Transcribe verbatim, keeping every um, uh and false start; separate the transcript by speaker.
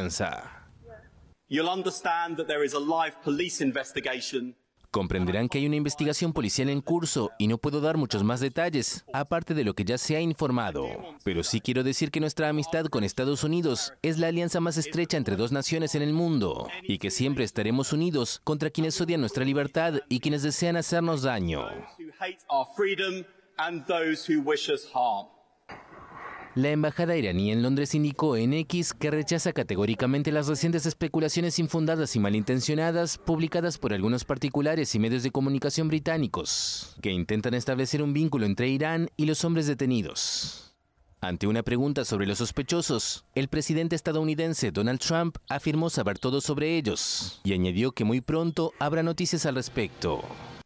Speaker 1: alianza.
Speaker 2: You'll understand that there is a live police investigation.
Speaker 1: Comprenderán que hay una investigación policial en curso y no puedo dar muchos más detalles, aparte de lo que ya se ha informado. Pero sí quiero decir que nuestra amistad con Estados Unidos es la alianza más estrecha entre dos naciones en el mundo y que siempre estaremos unidos contra quienes odian nuestra libertad y quienes desean hacernos daño. La embajada iraní en Londres indicó en X que rechaza categóricamente las recientes especulaciones infundadas y malintencionadas publicadas por algunos particulares y medios de comunicación británicos, que intentan establecer un vínculo entre Irán y los hombres detenidos. Ante una pregunta sobre los sospechosos, el presidente estadounidense Donald Trump afirmó saber todo sobre ellos y añadió que muy pronto habrá noticias al respecto.